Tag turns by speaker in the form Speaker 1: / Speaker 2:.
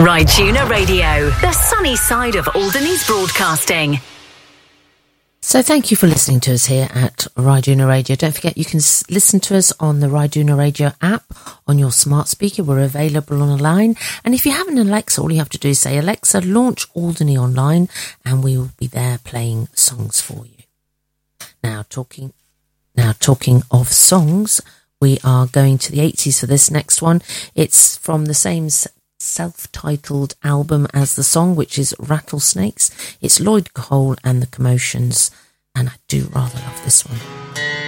Speaker 1: Ryduna Radio, the sunny side of Alderney's broadcasting.
Speaker 2: So thank you for listening to us here at Ryduna Radio. Don't forget you can listen to us on the Ryduna Radio app on your smart speaker. We're available online. And if you have an Alexa, all you have to do is say, Alexa, launch Alderney online, and we will be there playing songs for you. Now talking of songs, we are going to the 80s for this next one. It's from the same self-titled album as the song, which is Rattlesnakes. It's Lloyd Cole and the Commotions, and I do rather love this one.